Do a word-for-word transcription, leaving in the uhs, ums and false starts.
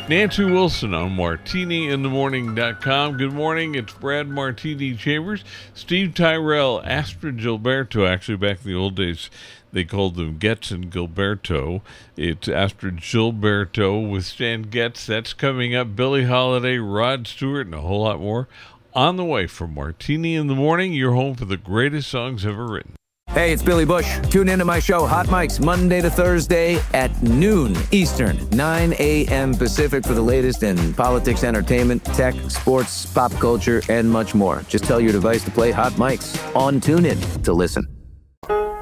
Nancy Wilson on martini in the morning dot com. Good morning. It's Brad Martini Chambers. Steve Tyrell, Astrid Gilberto. Actually, back in the old days, they called them Getz and Gilberto. It's Astrid Gilberto with Stan Getz. That's coming up. Billie Holiday, Rod Stewart, and a whole lot more on the way from Martini in the Morning, your home for the greatest songs ever written. Hey, it's Billy Bush. Tune into my show, Hot Mics, Monday to Thursday at noon Eastern, nine a.m. Pacific for the latest in politics, entertainment, tech, sports, pop culture, and much more. Just tell your device to play Hot Mics on TuneIn to listen.